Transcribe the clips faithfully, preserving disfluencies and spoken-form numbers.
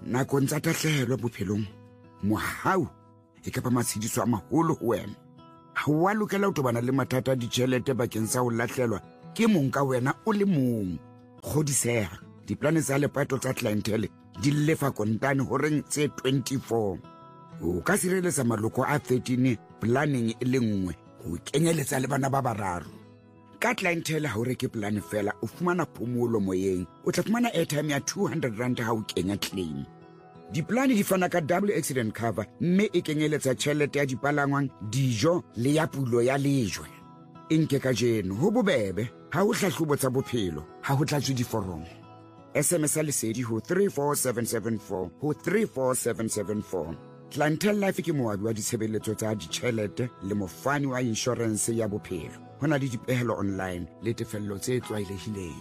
nakong tsa tahlehelo bophelong mohau e ka ba matshediso a maholo ho wena. Ha wa lokela ho tobana le mathata a ditjhelete bakeng sa ho lahlelwa ke mong ka wena o le mong. Kgodiseha, diplane tsa lepato tsa clientele di lefa kontane horeng tse twenty-four. O ka sireletsa maloko a thirteen planning e le nngwe ho kenyeletsa le bana ba bararo. Ka clientele ha o reke plan fela o fumana phomolo moyeng, o tla fumana airtime ya two hundred rand ha o kenya claim. Diplane di fana ka double accident cover mme e kenyeletsa tjhelete ya dipalangwang, dijo le ya pulo ya lejwe. Enke ka jeno ho bobebe ha o hlahlobo tsa bophelo ha ho tlatswe diforomo. S M S a lesedi ho three four seven seven four ho three four seven seven four. Clientele Life ke moabi wa ditshebeletso tsa ditjhelete le mofani wa insurance ya bophelo. Hona le dipehelo online le tefello tse tlwaelehileng.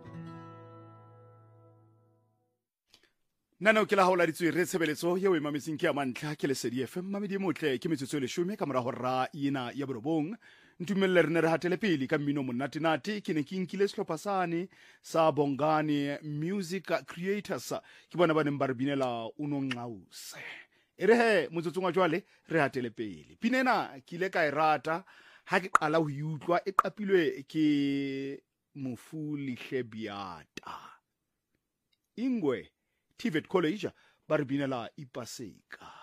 Nana o ke la haola ditswe re tshebeletso ye o emametseng ke ya mantlha ke lesedi F M mamedi motle ke metsotso le shome ka mora hora ina ya borobong. Ntumelle re ne re hatele pele ka mmino monate nate ke ne ke nkile sehlopha sane sa Bongani Music Creators ke bona ba neng ba re binela Unongqause. Ere he motsotsong wa jwale re hatele pele. Pinena ke ile ka e rata ha ke qala ho utlwa e qapilwe ke Mofuli Hlebiata. Ingwe T V E T College ba re binela Ipaseka.